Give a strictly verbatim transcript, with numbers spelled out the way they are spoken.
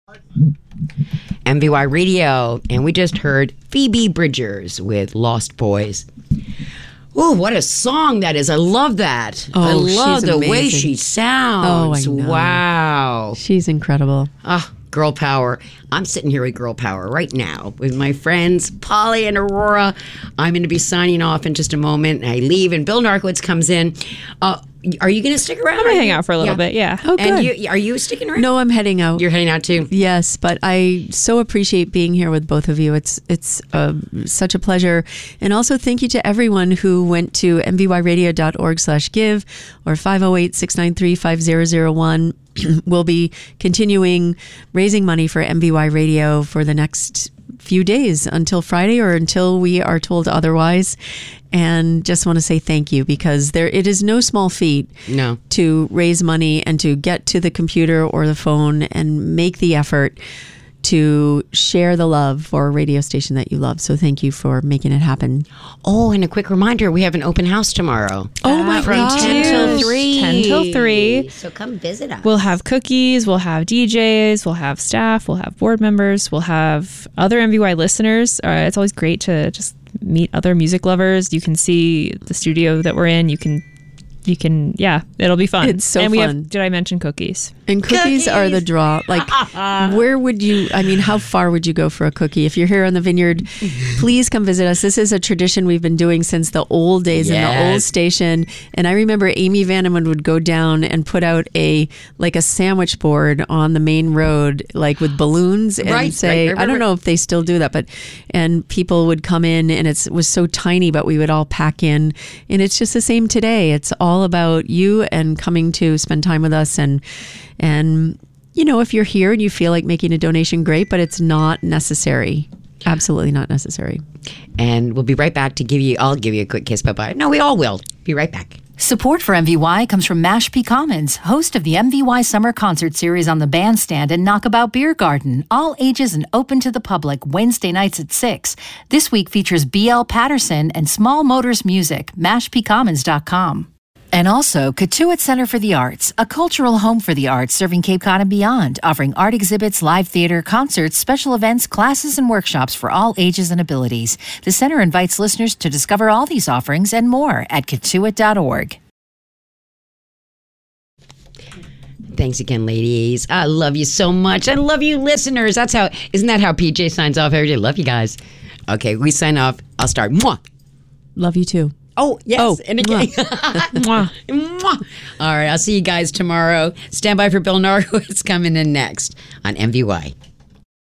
M V Y Radio, and we just heard Phoebe Bridgers with Lost Boys. Oh, what a song that is. I love that. Oh, I love she's the amazing. way she sounds. Oh, I know. Wow. She's incredible. Ah, girl power. I'm sitting here with girl power right now with my friends Polly and Aurora. I'm going to be signing off in just a moment. I leave, and Bill Narkowitz comes in. Uh, are you going to stick around? I'm going to hang out for a little bit, yeah. Oh, good. And you, are you sticking around? No, I'm heading out. You're heading out too? Yes, but I so appreciate being here with both of you. It's it's uh, such a pleasure. And also thank you to everyone who went to m v y radio dot org slash give or five oh eight, six nine three, five zero zero one. We'll be continuing raising money for M V Y Radio for the next few days until Friday or until we are told otherwise. And just want to say thank you, because there it is no small feat No. to raise money and to get to the computer or the phone and make the effort to share the love for a radio station that you love. So thank you for making it happen. Oh, and a quick reminder, we have an open house tomorrow. Oh my From gosh. ten till three. ten till three. So come visit us. We'll have cookies, we'll have D Js, we'll have staff, we'll have board members, we'll have other M V Y listeners. Uh, it's always great to just meet other music lovers. You can see the studio that we're in. You can, you can, yeah, it'll be fun. It's so and we fun. have, did I mention cookies? And cookies, Cookies. are the draw. Like, where would you, I mean, how far would you go for a cookie? If you're here on the Vineyard, please come visit us. This is a tradition we've been doing since the old days in the old Yes. station. And I remember Amy Vanneman would go down and put out a, like a sandwich board on the main road, like with balloons and Right, say, right, right, I don't right. know if they still do that, but, and people would come in and it's, it was so tiny, but we would all pack in. And it's just the same today. It's all about you and coming to spend time with us. And, and, you know, if you're here and you feel like making a donation, great, but it's not necessary. Absolutely not necessary. And we'll be right back to give you, I'll give you a quick kiss bye-bye. No, we all will. Be right back. Support for M V Y comes from Mashpee Commons, host of the M V Y Summer Concert Series on the Bandstand and Knockabout Beer Garden, all ages and open to the public, Wednesday nights at six. This week features B L Patterson and Small Motors Music, mashpee commons dot com. And also, Katuitt Center for the Arts, a cultural home for the arts serving Cape Cod and beyond, offering art exhibits, live theater, concerts, special events, classes, and workshops for all ages and abilities. The center invites listeners to discover all these offerings and more at katuitt dot org. Thanks again, ladies. I love you so much. I love you, listeners. That's how, isn't that how P J signs off every day? Love you guys. Okay, we sign off. I'll start. Mwah. Love you too. Oh, yes. Oh, and again. Mwah. Mwah. All right, I'll see you guys tomorrow. Stand by for Bill Narkowitz coming in next on M V Y.